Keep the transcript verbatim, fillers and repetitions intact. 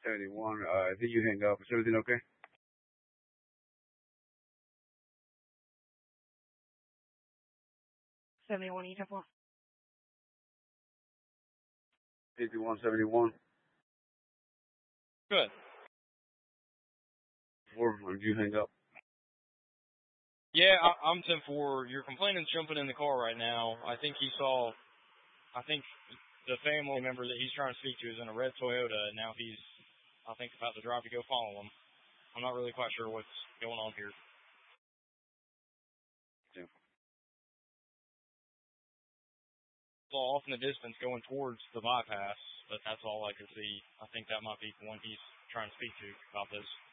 seventy-one. Uh, I think you hang up. Is everything okay? seventy-one, you have one. fifty-one seventy-one. Good. Or did you hang up? Yeah, I, I'm ten four. Your complainant's jumping in the car right now. I think he saw, I think the family member that he's trying to speak to is in a red Toyota, and now he's, I think, about to drive to go follow him. I'm not really quite sure what's going on here. Yeah. Saw off in the distance going towards the bypass, but that's all I could see. I think that might be the one he's trying to speak to about this.